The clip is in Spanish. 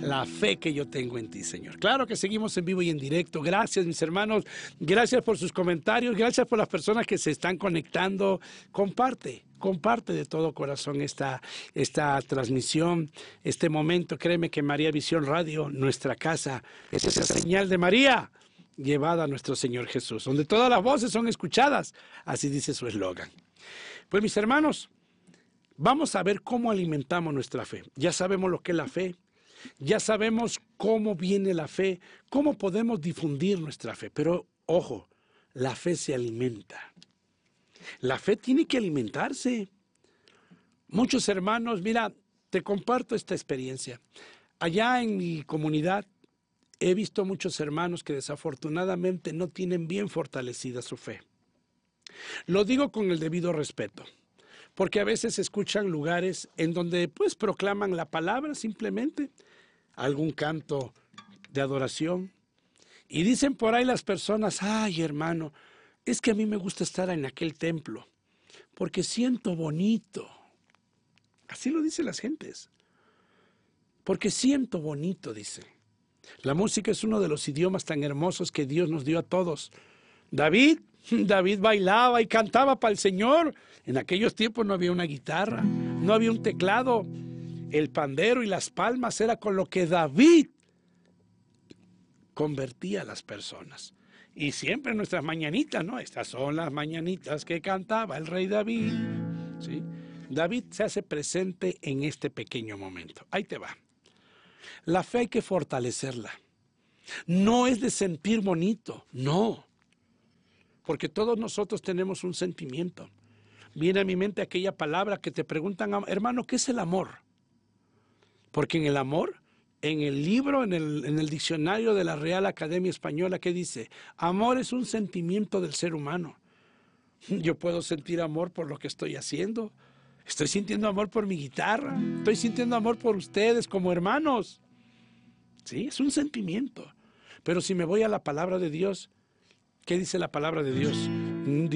la fe que yo tengo en ti, Señor. Claro que seguimos en vivo y en directo. Gracias, mis hermanos. Gracias por sus comentarios. Gracias por las personas que se están conectando. Comparte de todo corazón esta transmisión, este momento. Créeme que María Visión Radio, nuestra casa, es esa señal de María llevada a nuestro Señor Jesús, donde todas las voces son escuchadas. Así dice su eslogan. Pues, mis hermanos, vamos a ver cómo alimentamos nuestra fe. Ya sabemos lo que es la fe. Ya sabemos cómo viene la fe, cómo podemos difundir nuestra fe. Pero, ojo, la fe se alimenta. La fe tiene que alimentarse. Muchos hermanos, mira, te comparto esta experiencia. Allá en mi comunidad he visto muchos hermanos que desafortunadamente no tienen bien fortalecida su fe. Lo digo con el debido respeto, porque a veces escuchan lugares en donde pues proclaman la palabra simplemente, algún canto de adoración, y dicen por ahí las personas, ay hermano, es que a mí me gusta estar en aquel templo, porque siento bonito. Así lo dicen las gentes, porque siento bonito, dice. La música es uno de los idiomas tan hermosos que Dios nos dio a todos. David bailaba y cantaba para el Señor. En aquellos tiempos no había una guitarra, no había un teclado. El pandero y las palmas era con lo que David convertía a las personas. Y siempre nuestras mañanitas, ¿no? Estas son las mañanitas que cantaba el rey David. ¿Sí? David se hace presente en este pequeño momento. Ahí te va. La fe hay que fortalecerla. No es de sentir bonito, no. Porque todos nosotros tenemos un sentimiento. Viene a mi mente aquella palabra que te preguntan, hermano, ¿qué es el amor? Porque en el amor, en el libro, en el diccionario de la Real Academia Española, ¿qué dice? Amor es un sentimiento del ser humano. Yo puedo sentir amor por lo que estoy haciendo. Estoy sintiendo amor por mi guitarra. Estoy sintiendo amor por ustedes como hermanos. Sí, es un sentimiento. Pero si me voy a la palabra de Dios, ¿qué dice la palabra de Dios?